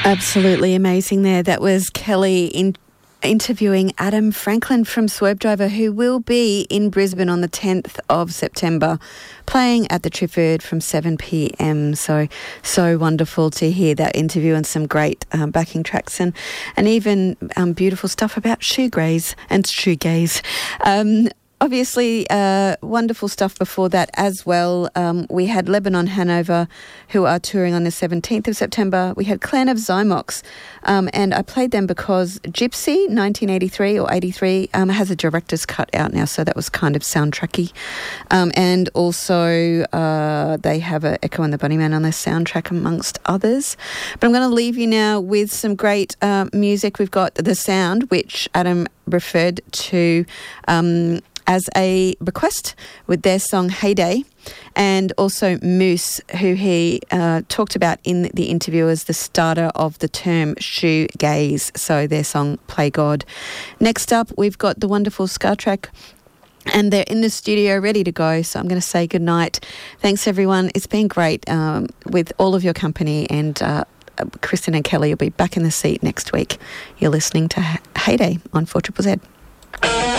Absolutely amazing there. That was Kelly interviewing Adam Franklin from Swervedriver, who will be in Brisbane on the 10th of September, playing at the Trifford from 7 p.m. So wonderful to hear that interview and some great backing tracks and even beautiful stuff about shoegaze. Obviously, wonderful stuff before that as well. We had Lebanon Hanover, who are touring on the 17th of September. We had Clan of Zymox, and I played them because Gypsy, 1983 or 83, has a director's cut out now, so that was kind of soundtracky. And also they have a Echo and the Bunnyman on their soundtrack, amongst others. But I'm going to leave you now with some great music. We've got The Sound, which Adam referred to as a request with their song Heyday, and also Moose, who he talked about in the interview as the starter of the term shoegaze, so their song Play God. Next up, we've got the wonderful Scartrack, and they're in the studio ready to go, so I'm going to say goodnight. Thanks, everyone. It's been great with all of your company, and Kristen and Kelly will be back in the seat next week. You're listening to Heyday on 4ZZZ.